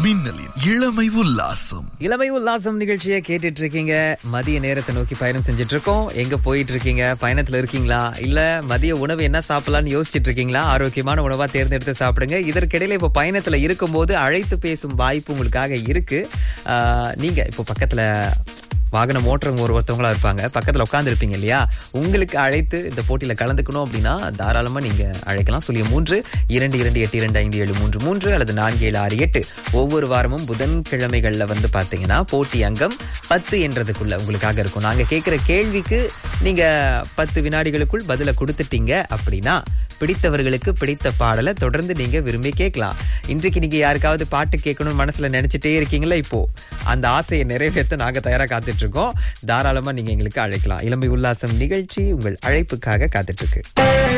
மின்னலின் இளமை உல்லாசம். இளமை உல்லாசம் நிகழ்ச்சியை கேட்டுட்டு இருக்கீங்க. மதிய நேரத்தை நோக்கி பயணம் செஞ்சுட்டு இருக்கோம். எங்க போயிட்டு இருக்கீங்க? பயணத்துல இருக்கீங்களா? இல்ல மதிய உணவு என்ன சாப்பிடலாம்னு யோசிச்சுட்டு இருக்கீங்களா? ஆரோக்கியமான உணவா தேர்ந்தெடுத்து சாப்பிடுங்க. இதற்கிடையில இப்ப பயணத்துல இருக்கும்போது அழைத்து பேசும் வாய்ப்பு உங்களுக்காக இருக்கு. நீங்க இப்போ பக்கத்துல வாகனம் ஓட்டுறவங்க ஒருத்தவங்களா இருப்பாங்க, பக்கத்துல உட்கார்ந்து இருப்பீங்க இல்லையா? உங்களுக்கு அழைத்து இந்த போட்டியில கலந்துக்கணும் அப்படின்னா தாராளமா நீங்க அழைக்கலாம். 0322282573 அல்லது 4768. ஒவ்வொரு வாரமும் புதன்கிழமைகள்ல பாத்தீங்கன்னா போட்டி அங்கம் 10 என்றதுக்குள்ள உங்களுக்காக இருக்கும். நாங்க கேட்கிற கேள்விக்கு நீங்க 10 வினாடிகளுக்குள் பதில கொடுத்துட்டீங்க அப்படின்னா பிடித்தவர்களுக்கு பிடித்த பாடலை தொடர்ந்து நீங்க விரும்பி கேட்கலாம். இன்றைக்கு நீங்க யாருக்காவது பாட்டு கேட்கணும்னு மனசுல நினைச்சிட்டே இருக்கீங்களா? இப்போ அந்த ஆசையை நிறைவேற்ற நாங்க தயாரா காத்துட்டு இருக்கோம். தாராளமா நீங்க எங்களுக்கு அழைக்கலாம். இளமை உல்லாசம் நிகழ்ச்சி உங்கள் அழைப்புக்காக காத்துட்டு இருக்கு.